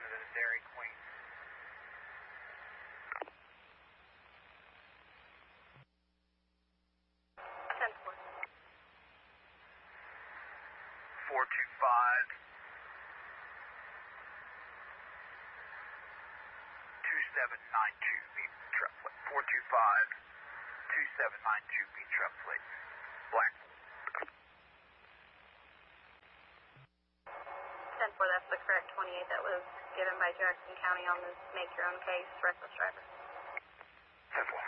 to the Dairy Queen. Four two five 2792 beat truck plate. 425-2792 beat truck plate. Black. 10-4, that's the correct 28 that was given by Jackson County on this make your own case reckless driver. 10-4.